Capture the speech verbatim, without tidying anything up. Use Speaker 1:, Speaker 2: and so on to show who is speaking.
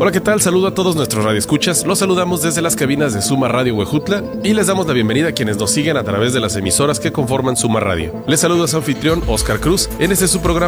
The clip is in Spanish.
Speaker 1: Hola, ¿qué tal? Saludo a todos nuestros radioescuchas. Los saludamos desde las cabinas de Suma Radio Huejutla y les damos la bienvenida a quienes nos siguen a través de las emisoras que conforman Suma Radio. Les saluda su anfitrión Oscar Cruz en este su programa